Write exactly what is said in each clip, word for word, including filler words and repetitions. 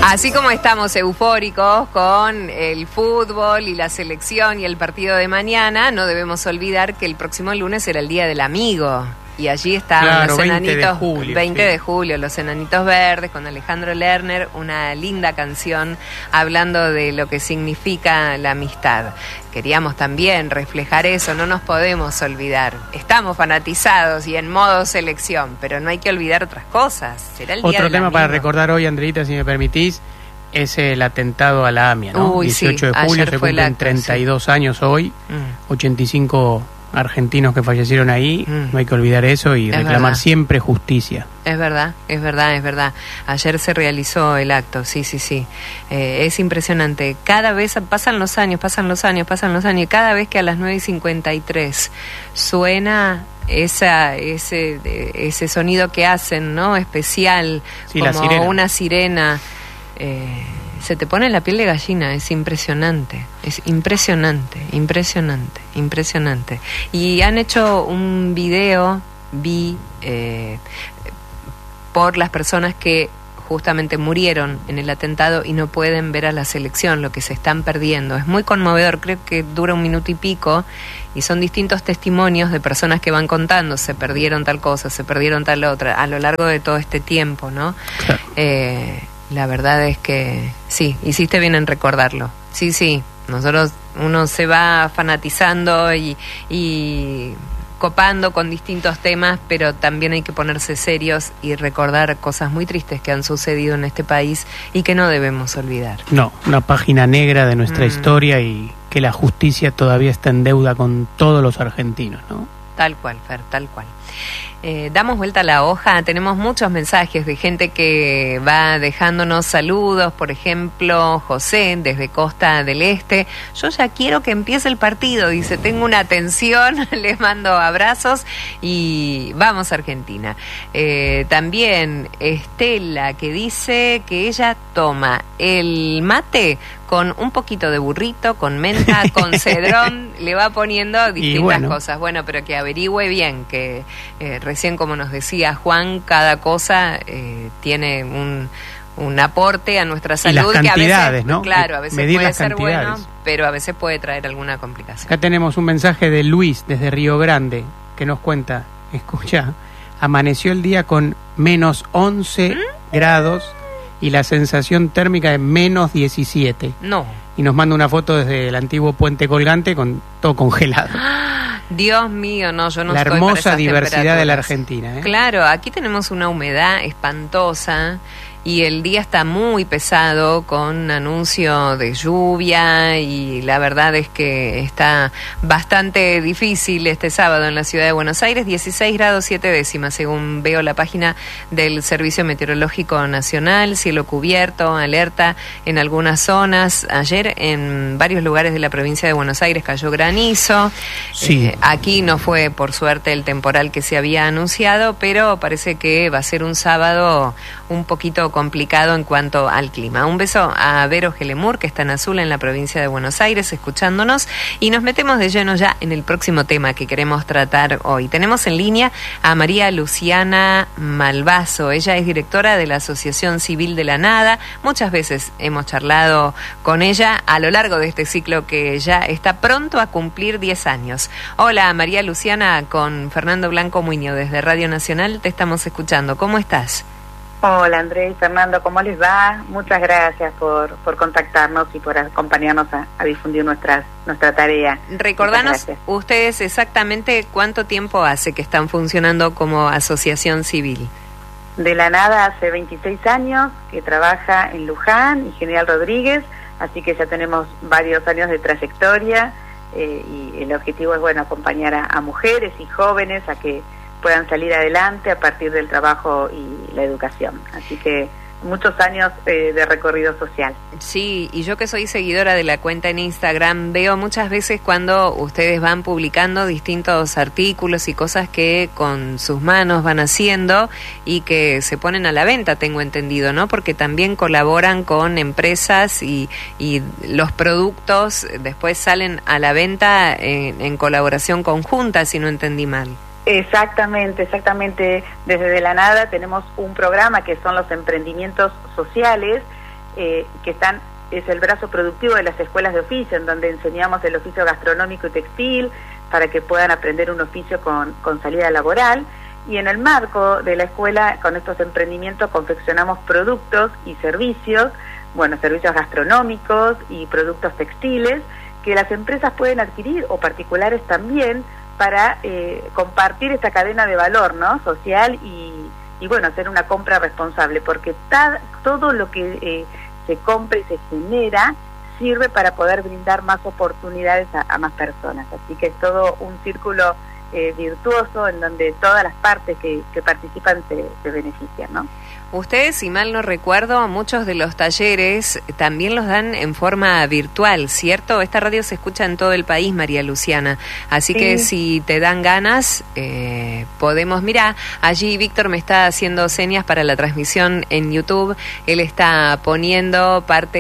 Así como estamos eufóricos con el fútbol y la selección y el partido de mañana, no debemos olvidar que el próximo lunes será el Día del Amigo. Y allí están claro, los enanitos, veinte de julio, veinte sí. de julio, los Enanitos Verdes con Alejandro Lerner, una linda canción hablando de lo que significa la amistad. Queríamos también reflejar eso, no nos podemos olvidar. Estamos fanatizados y en modo selección, pero no hay que olvidar otras cosas. Será el Día Otro del tema amigo. para recordar hoy, Andreita, si me permitís, es el atentado a la AMIA, ¿no? Uy, dieciocho sí, de julio, ayer se fue el cumplen acto, treinta y dos sí. años hoy, Mm. ochenta y cinco argentinos que fallecieron ahí, Mm. no hay que olvidar eso y Es reclamar verdad. siempre justicia. Es verdad, es verdad, es verdad. Ayer se realizó el acto, sí, sí, sí. Eh, es impresionante. Cada vez pasan los años, pasan los años, pasan los años, y cada vez que a las nueve y cincuenta y tres suena esa, ese, ese sonido que hacen, ¿no? Especial, Sí, la como sirena. una sirena, eh, se te pone la piel de gallina, es impresionante, es impresionante, impresionante, impresionante. Y han hecho un video, vi, eh, por las personas que justamente murieron en el atentado y no pueden ver a la selección, lo que se están perdiendo. Es muy conmovedor, creo que dura un minuto y pico, y son distintos testimonios de personas que van contando, se perdieron tal cosa, se perdieron tal otra, a lo largo de todo este tiempo, ¿no? Claro. Eh, la verdad es que sí, hiciste bien en recordarlo. Sí, sí, nosotros, uno se va fanatizando y, y copando con distintos temas, pero también hay que ponerse serios y recordar cosas muy tristes que han sucedido en este país y que no debemos olvidar. No, una página negra de nuestra Mm. historia y que la justicia todavía está en deuda con todos los argentinos, ¿no? Tal cual, Fer, tal cual. Eh, damos vuelta a la hoja, tenemos muchos mensajes de gente que va dejándonos saludos, por ejemplo, José desde Costa del Este. Yo ya quiero que empiece el partido, dice, tengo una tensión, les mando abrazos y vamos a Argentina. Eh, también Estela, que dice que ella toma el mate con un poquito de burrito, con menta, con cedrón, le va poniendo distintas bueno. cosas. Bueno, pero que averigüe bien, que eh, recién, como nos decía Juan, cada cosa eh, tiene un, un aporte a nuestra Y salud. las que cantidades, a veces, ¿no? Claro, a veces Medir puede las ser bueno, cantidades. pero a veces puede traer alguna complicación. Acá tenemos un mensaje de Luis desde Río Grande que nos cuenta, escucha, amaneció el día con menos once ¿Mm? grados y la sensación térmica de menos diecisiete. No. Y nos manda una foto desde el antiguo puente colgante con todo congelado. Dios mío, no, yo no La estoy para hermosa esas diversidad de la temperaturas. Argentina, ¿eh? Claro, aquí tenemos una humedad espantosa y el día está muy pesado con anuncio de lluvia y la verdad es que está bastante difícil este sábado en la ciudad de Buenos Aires, dieciséis grados siete décimas según veo la página del Servicio Meteorológico Nacional, cielo cubierto, alerta en algunas zonas. Ayer en varios lugares de la provincia de Buenos Aires cayó granizo. Sí. Eh, aquí no fue por suerte el temporal que se había anunciado, pero parece que va a ser un sábado un poquito complicado en cuanto al clima. Un beso a Vero Gelemur, que está en Azul, en la provincia de Buenos Aires, escuchándonos, y nos metemos de lleno ya en el próximo tema que queremos tratar hoy. Tenemos en línea a María Luciana Malvaso. Ella es directora de la Asociación Civil de la Nada. Muchas veces hemos charlado con ella a lo largo de este ciclo que ya está pronto a cumplir diez años. Hola, María Luciana, con Fernando Blanco Muñoz desde Radio Nacional, te estamos escuchando. ¿Cómo estás? Hola Andrés, Fernando, ¿cómo les va? Muchas gracias por, por contactarnos y por acompañarnos a, a difundir nuestras, nuestra tarea. Recordanos ustedes exactamente cuánto tiempo hace que están funcionando como asociación civil. De la Nada hace veintiséis años que trabaja en Luján y General Rodríguez, así que ya tenemos varios años de trayectoria eh, y el objetivo es bueno acompañar a, a mujeres y jóvenes a que puedan salir adelante a partir del trabajo y la educación. Así que muchos años eh, de recorrido social. Sí, y yo que soy seguidora de la cuenta en Instagram, veo muchas veces cuando ustedes van publicando distintos artículos y cosas que con sus manos van haciendo y que se ponen a la venta, tengo entendido, ¿no? Porque también colaboran con empresas y, y los productos después salen a la venta en, en colaboración conjunta, si no entendí mal. Exactamente, exactamente. Desde De la Nada tenemos un programa que son los emprendimientos sociales, eh, que están es el brazo productivo de las escuelas de oficio, en donde enseñamos el oficio gastronómico y textil para que puedan aprender un oficio con, con salida laboral. Y en el marco de la escuela, con estos emprendimientos, confeccionamos productos y servicios, bueno, servicios gastronómicos y productos textiles, que las empresas pueden adquirir, o particulares también, para eh, compartir esta cadena de valor, ¿no?, social y, y bueno, hacer una compra responsable, porque ta, todo lo que eh, se compra y se genera sirve para poder brindar más oportunidades a, a más personas. Así que es todo un círculo eh, virtuoso en donde todas las partes que, que participan se, se benefician, ¿no? Ustedes, si mal no recuerdo, muchos de los talleres también los dan en forma virtual, ¿cierto? Esta radio se escucha en todo el país, María Luciana. Así sí. que si te dan ganas, eh, podemos... Mirá, allí Víctor me está haciendo señas para la transmisión en YouTube. Él está poniendo parte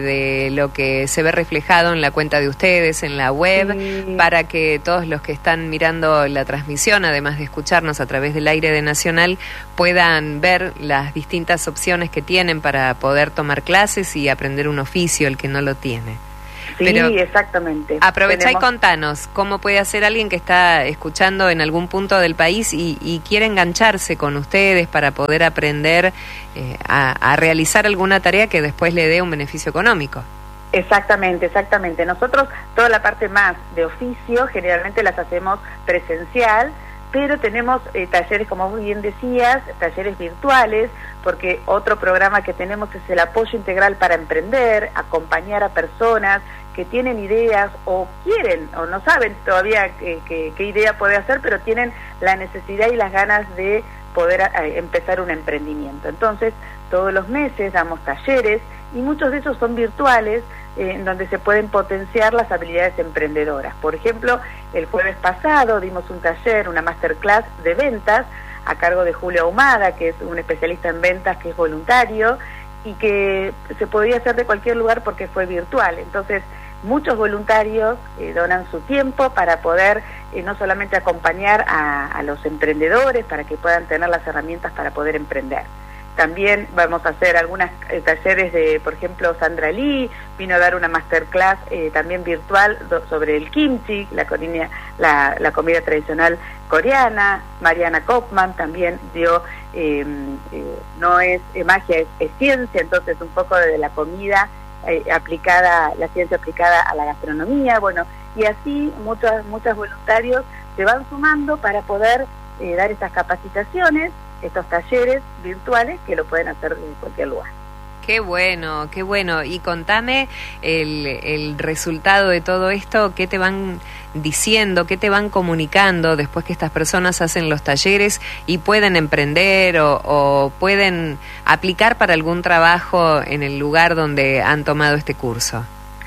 de lo que se ve reflejado en la cuenta de ustedes, en la web, sí. para que todos los que están mirando la transmisión, además de escucharnos a través del aire de Nacional, puedan ver las distintas opciones que tienen para poder tomar clases y aprender un oficio, el que no lo tiene. Sí, pero exactamente. Aprovechá Tenemos... y contanos cómo puede hacer alguien que está escuchando en algún punto del país y, y quiere engancharse con ustedes para poder aprender eh, a, a realizar alguna tarea que después le dé un beneficio económico. Exactamente, exactamente. Nosotros toda la parte más de oficio generalmente las hacemos presencial, pero tenemos eh, talleres, como muy bien decías, talleres virtuales, porque otro programa que tenemos es el apoyo integral para emprender, acompañar a personas que tienen ideas o quieren o no saben todavía qué, qué, qué idea puede hacer, pero tienen la necesidad y las ganas de poder eh, empezar un emprendimiento. Entonces, todos los meses damos talleres y muchos de esos son virtuales, eh, en donde se pueden potenciar las habilidades emprendedoras. Por ejemplo, el jueves pasado dimos un taller, una masterclass de ventas a cargo de Julio Ahumada, que es un especialista en ventas, que es voluntario y que se podía hacer de cualquier lugar porque fue virtual. Entonces, muchos voluntarios eh, donan su tiempo para poder eh, no solamente acompañar a, a los emprendedores para que puedan tener las herramientas para poder emprender. También vamos a hacer algunos eh, talleres de, por ejemplo, Sandra Lee vino a dar una masterclass eh, también virtual do, sobre el kimchi, la, comida, la, la comida tradicional coreana. Mariana Kopman también dio, eh, eh, no es eh, magia, es, es ciencia, entonces un poco de la comida eh, aplicada, la ciencia aplicada a la gastronomía. Bueno, y así muchos, muchos voluntarios se van sumando para poder eh, dar estas capacitaciones, estos talleres virtuales que lo pueden hacer en cualquier lugar. Qué bueno, qué bueno. Y contame el, el resultado de todo esto, qué te van diciendo, qué te van comunicando después que estas personas hacen los talleres y pueden emprender o, o pueden aplicar para algún trabajo en el lugar donde han tomado este curso.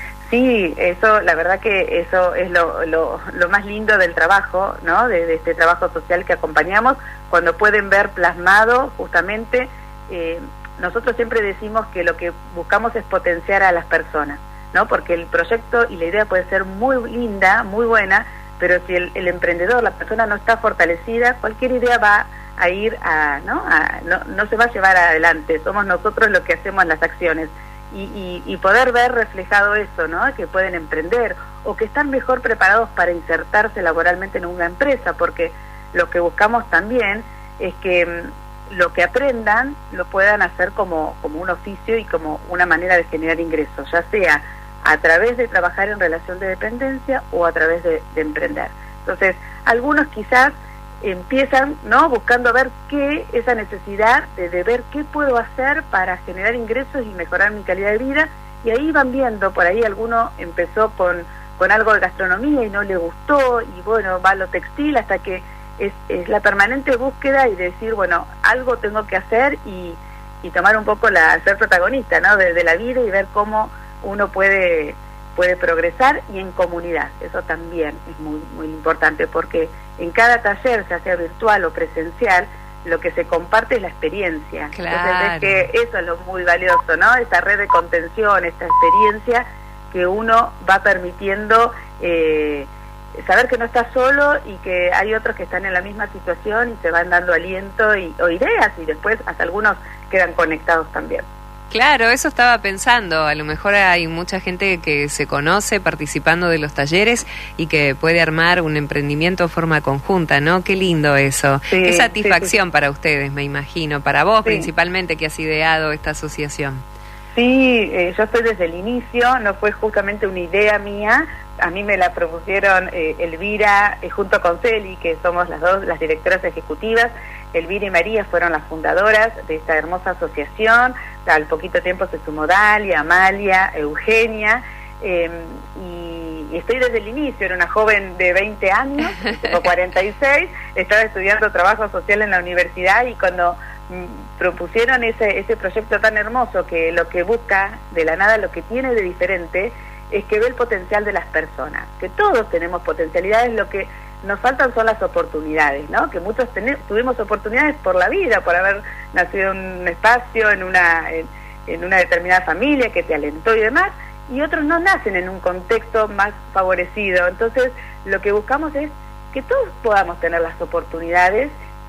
Sí, eso, la verdad que eso es lo, lo, lo más lindo del trabajo, ¿no? De, de este trabajo social que acompañamos, cuando pueden ver plasmado justamente, eh, nosotros siempre decimos que lo que buscamos es potenciar a las personas, ¿no? Porque el proyecto y la idea puede ser muy linda, muy buena, pero si el, el emprendedor, la persona no está fortalecida, cualquier idea va a ir a, ¿no? A, no, no se va a llevar adelante, somos nosotros los que hacemos las acciones. Y, y, y poder ver reflejado eso, ¿no? Que pueden emprender o que están mejor preparados para insertarse laboralmente en una empresa, porque lo que buscamos también es que mmm, lo que aprendan lo puedan hacer como, como un oficio y como una manera de generar ingresos, ya sea a través de trabajar en relación de dependencia o a través de, de emprender. Entonces, algunos quizás empiezan, ¿no? Buscando ver qué, esa necesidad de, de ver qué puedo hacer para generar ingresos y mejorar mi calidad de vida, y ahí van viendo, por ahí alguno empezó con, con algo de gastronomía y no le gustó, y bueno, va a lo textil, hasta que es, es la permanente búsqueda y decir, bueno, algo tengo que hacer y, y tomar un poco la, ser protagonista, ¿no? De, de la vida y ver cómo uno puede puede progresar, y en comunidad. Eso también es muy muy importante, porque en cada taller, ya sea virtual o presencial, lo que se comparte es la experiencia. Claro. Entonces es que eso es lo muy valioso, ¿no? Esa red de contención, esta experiencia que uno va permitiendo eh, saber que no está solo y que hay otros que están en la misma situación y se van dando aliento y, o ideas, y después hasta algunos quedan conectados también. Claro, eso estaba pensando. A lo mejor hay mucha gente que se conoce participando de los talleres y que puede armar un emprendimiento de forma conjunta, ¿no? Qué lindo eso. Sí, Qué satisfacción sí, sí. para ustedes, me imagino. Para vos Sí. principalmente, que has ideado esta asociación. Sí, eh, yo estoy desde el inicio, no fue justamente una idea mía, a mí me la propusieron eh, Elvira eh, junto con Celi, que somos las dos, las directoras ejecutivas. Elvira y María fueron las fundadoras de esta hermosa asociación, al poquito tiempo se sumó Dalia, Amalia, Eugenia, eh, y, y estoy desde el inicio, era una joven de veinte años, tengo cuarenta y seis, estaba estudiando trabajo social en la universidad y cuando propusieron ese ese proyecto tan hermoso que lo que busca de la nada, lo que tiene de diferente es que ve el potencial de las personas, que todos tenemos potencialidades, lo que nos faltan son las oportunidades, ¿no? Que muchos ten, tuvimos oportunidades por la vida, por haber nacido en un espacio, en una en, en una determinada familia que te alentó y demás, y otros no nacen en un contexto más favorecido. Entonces lo que buscamos es que todos podamos tener las oportunidades,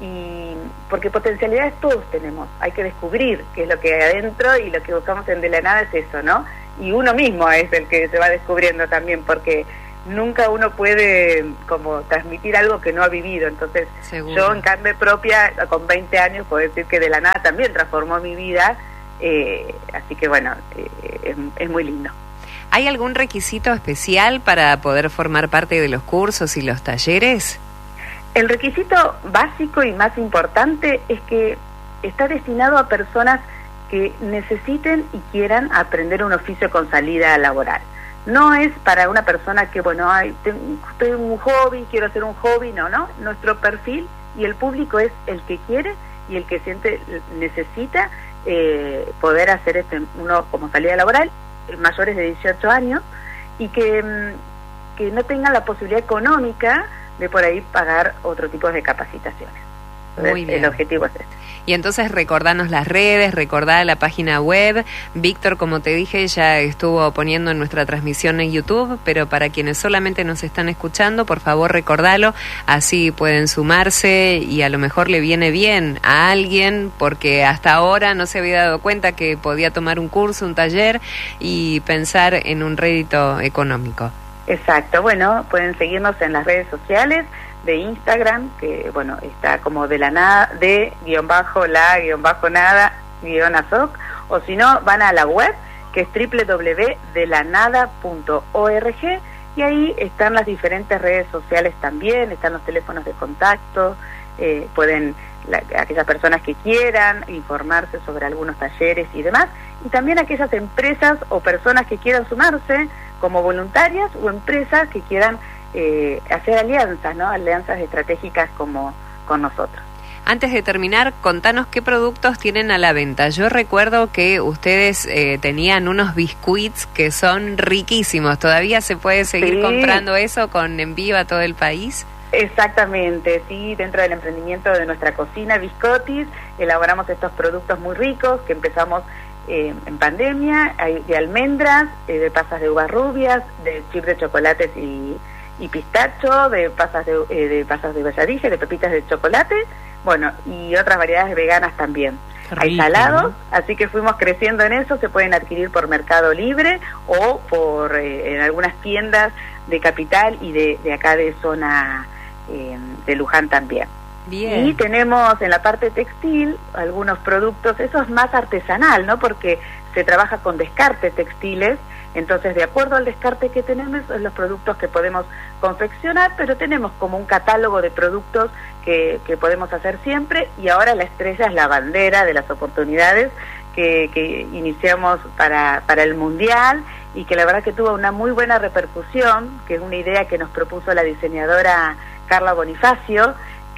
y porque potencialidades todos tenemos, hay que descubrir qué es lo que hay adentro, y lo que buscamos en De la Nada es eso, ¿no? Y uno mismo es el que se va descubriendo también, porque nunca uno puede como transmitir algo que no ha vivido. Entonces Seguro. Yo en carne propia con veinte años puedo decir que De la Nada también transformó mi vida, eh, así que bueno, eh, es, es muy lindo. ¿Hay algún requisito especial para poder formar parte de los cursos y los talleres? El requisito básico y más importante es que está destinado a personas que necesiten y quieran aprender un oficio con salida laboral. No es para una persona que, bueno, ay, tengo un hobby, quiero hacer un hobby, no, no. Nuestro perfil y el público es el que quiere y el que siente, necesita eh, poder hacer este, uno como salida laboral, mayores de dieciocho años, y que, que no tengan la posibilidad económica de por ahí pagar otro tipo de capacitaciones. Entonces, Muy bien. El objetivo es este. Y entonces recordanos las redes, recordá la página web. Víctor, como te dije, ya estuvo poniendo en nuestra transmisión en YouTube, pero para quienes solamente nos están escuchando, por favor recordalo, así pueden sumarse y a lo mejor le viene bien a alguien, porque hasta ahora no se había dado cuenta que podía tomar un curso, un taller y pensar en un rédito económico. Exacto, bueno, pueden seguirnos en las redes sociales de Instagram, que bueno, está como de la nada, de guión bajo la guión bajo nada guión azoc, o si no, van a la web, que es doble u doble u doble u punto de la nada punto org, y ahí están las diferentes redes sociales también, están los teléfonos de contacto, eh, pueden, la, aquellas personas que quieran informarse sobre algunos talleres y demás, y también aquellas empresas o personas que quieran sumarse como voluntarias o empresas que quieran eh, hacer alianzas, ¿no? Alianzas estratégicas como con nosotros. Antes de terminar, contanos qué productos tienen a la venta. Yo recuerdo que ustedes eh, tenían unos biscuits que son riquísimos. ¿Todavía se puede seguir sí. comprando eso con envío a todo el país? Exactamente, sí, dentro del emprendimiento de nuestra cocina Biscottis elaboramos estos productos muy ricos que empezamos Eh, en pandemia, hay de almendras, eh, de pasas de uvas rubias, de chip de chocolates y, y pistacho, de pasas de, eh, de pasas de valladilla, de pepitas de chocolate, bueno, y otras variedades veganas también. Rico, hay salados, ¿no? Así que fuimos creciendo en eso, se pueden adquirir por Mercado Libre o por eh, en algunas tiendas de Capital y de, de acá de zona eh, de Luján también. Bien. Y tenemos en la parte textil algunos productos, eso es más artesanal, ¿no? Porque se trabaja con descartes textiles, entonces de acuerdo al descarte que tenemos, son los productos que podemos confeccionar, pero tenemos como un catálogo de productos que, que podemos hacer siempre, y ahora la estrella es la bandera de las oportunidades que, que iniciamos para, para el Mundial, y que la verdad que tuvo una muy buena repercusión, que es una idea que nos propuso la diseñadora Carla Bonifacio,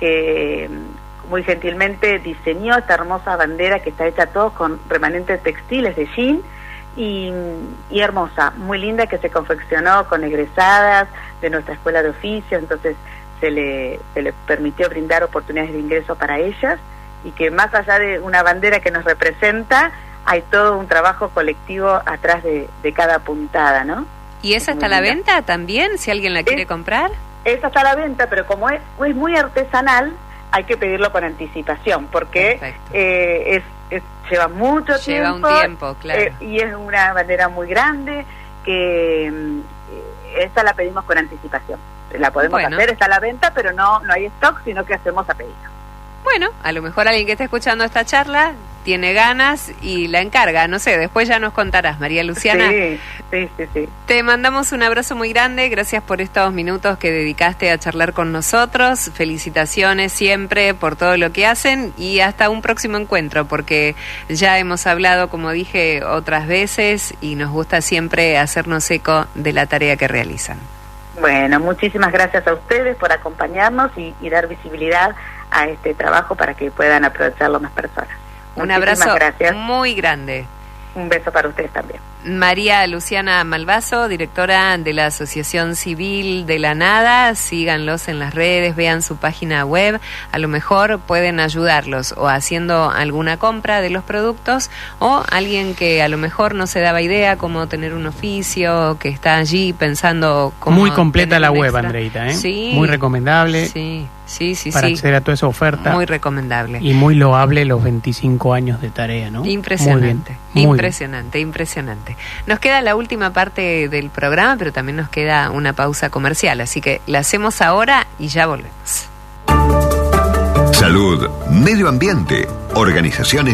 que muy gentilmente diseñó esta hermosa bandera que está hecha todos con remanentes textiles de jean y, y hermosa, muy linda, que se confeccionó con egresadas de nuestra escuela de oficio, entonces se le, se le permitió brindar oportunidades de ingreso para ellas, y que más allá de una bandera que nos representa, hay todo un trabajo colectivo atrás de, de cada puntada, ¿no? ¿Y esa está a la venta también, si alguien la quiere es, comprar? Esa está a la venta, pero como es, es muy artesanal, hay que pedirlo con anticipación, porque eh, es es, lleva mucho lleva tiempo. un tiempo, claro. Eh, y es una bandera muy grande que eh, esa la pedimos con anticipación. La podemos bueno. hacer, está a la venta, pero no, no hay stock, sino que hacemos a pedido. Bueno, a lo mejor alguien que está escuchando esta charla tiene ganas y la encarga, no sé, después ya nos contarás, María Luciana. Sí, sí, sí, sí. Te mandamos un abrazo muy grande, gracias por estos minutos que dedicaste a charlar con nosotros, felicitaciones siempre por todo lo que hacen y hasta un próximo encuentro, porque ya hemos hablado, como dije, otras veces y nos gusta siempre hacernos eco de la tarea que realizan. Bueno, muchísimas gracias a ustedes por acompañarnos y, y dar visibilidad a este trabajo para que puedan aprovecharlo más personas. Un Muchísimas abrazo gracias. muy grande. Un beso para ustedes también. María Luciana Malvaso, directora de la Asociación Civil de la Nada. Síganlos en las redes, vean su página web. A lo mejor pueden ayudarlos o haciendo alguna compra de los productos o alguien que a lo mejor no se daba idea cómo tener un oficio, que está allí pensando cómo. Muy completa la web, extra. Andreita, ¿eh? Sí. Muy recomendable. Sí, sí, sí. Para sí. acceder a toda esa oferta. Muy recomendable. Y muy loable los veinticinco años de tarea, ¿no? Impresionante, muy bien, muy impresionante, bien. impresionante. Nos queda la última parte del programa, pero también nos queda una pausa comercial, así que la hacemos ahora y ya volvemos. Salud, medio ambiente, organizaciones